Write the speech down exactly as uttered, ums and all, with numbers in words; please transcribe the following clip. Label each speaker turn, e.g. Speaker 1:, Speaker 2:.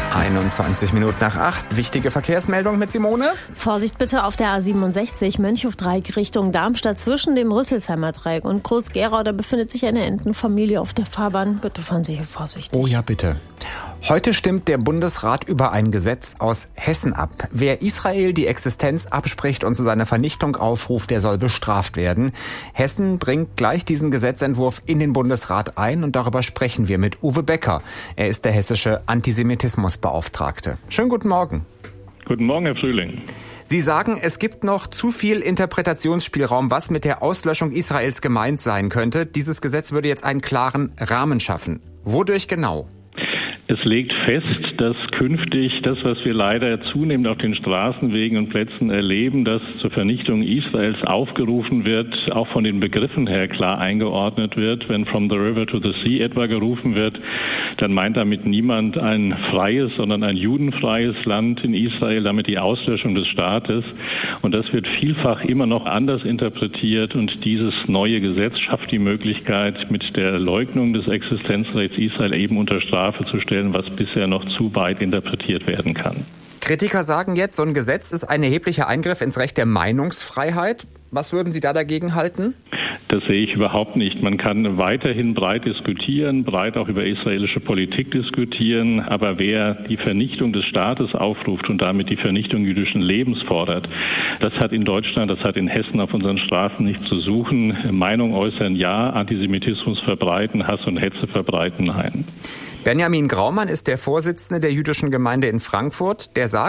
Speaker 1: einundzwanzig Minuten nach acht. Wichtige Verkehrsmeldung mit Simone.
Speaker 2: Vorsicht bitte auf der A siebenundsechzig Mönchhofdreieck Richtung Darmstadt zwischen dem Rüsselsheimer Dreieck und Groß-Gerau. Da befindet sich eine Entenfamilie auf der Fahrbahn. Bitte fahren Sie hier vorsichtig.
Speaker 1: Oh ja, bitte. Heute stimmt der Bundesrat über ein Gesetz aus Hessen ab. Wer Israel die Existenz abspricht und zu seiner Vernichtung aufruft, der soll bestraft werden. Hessen bringt gleich diesen Gesetzentwurf in den Bundesrat ein und darüber sprechen wir mit Uwe Becker. Er ist der hessische Antisemitismusbeauftragte. Schönen guten Morgen.
Speaker 3: Guten Morgen, Herr Frühling.
Speaker 1: Sie sagen, es gibt noch zu viel Interpretationsspielraum, was mit der Auslöschung Israels gemeint sein könnte. Dieses Gesetz würde jetzt einen klaren Rahmen schaffen. Wodurch genau?
Speaker 3: Es legt fest, dass künftig das, was wir leider zunehmend auf den Straßenwegen und Plätzen erleben, dass zur Vernichtung Israels aufgerufen wird, auch von den Begriffen her klar eingeordnet wird. Wenn from the river to the sea etwa gerufen wird, dann meint damit niemand ein freies, sondern ein judenfreies Land in Israel, damit die Auslöschung des Staates. Und das wird vielfach immer noch anders interpretiert. Und dieses neue Gesetz schafft die Möglichkeit, mit der Leugnung des Existenzrechts Israel eben unter Strafe zu stellen, was bisher noch zu weit interpretiert werden kann.
Speaker 1: Kritiker sagen jetzt, so ein Gesetz ist ein erheblicher Eingriff ins Recht der Meinungsfreiheit. Was würden Sie da dagegen halten?
Speaker 3: Das sehe ich überhaupt nicht. Man kann weiterhin breit diskutieren, breit auch über israelische Politik diskutieren. Aber wer die Vernichtung des Staates aufruft und damit die Vernichtung jüdischen Lebens fordert, das hat in Deutschland, das hat in Hessen auf unseren Straßen nichts zu suchen. Meinung äußern ja, Antisemitismus verbreiten, Hass und Hetze verbreiten nein.
Speaker 1: Benjamin Graumann ist der Vorsitzende der jüdischen Gemeinde in Frankfurt. Der sagt,